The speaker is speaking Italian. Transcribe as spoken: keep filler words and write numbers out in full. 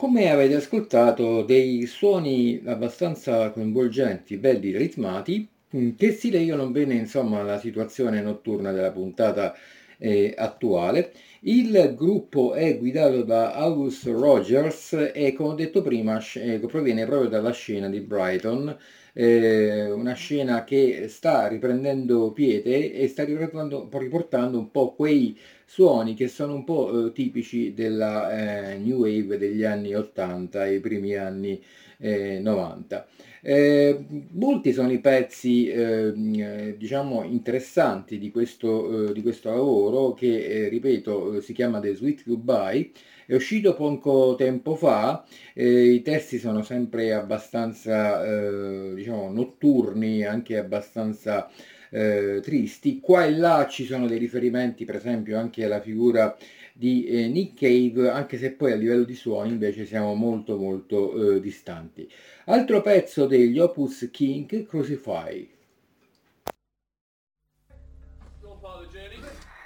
Come avete ascoltato, dei suoni abbastanza coinvolgenti, belli ritmati, mm, che si legano bene, insomma, alla situazione notturna della puntata eh, attuale. Il gruppo è guidato da August Rogers e, come ho detto prima, sc- eh, proviene proprio dalla scena di Brighton, eh, una scena che sta riprendendo piede e sta riportando, riportando un po' quei suoni che sono un po' eh, tipici della eh, New Wave degli anni ottanta e i primi anni eh, novanta. Eh, molti sono i pezzi eh, eh, diciamo interessanti di questo, eh, di questo lavoro che eh, ripeto eh, si chiama The Sweet Goodbye. È uscito poco tempo fa, eh, i testi sono sempre abbastanza eh, diciamo notturni, anche abbastanza eh, tristi. Qua e là ci sono dei riferimenti, per esempio, anche alla figura di eh, Nick Cave, anche se poi a livello di suoni invece siamo molto molto eh, distanti. Altro pezzo degli Opus King, Crucify. Still part of the journey.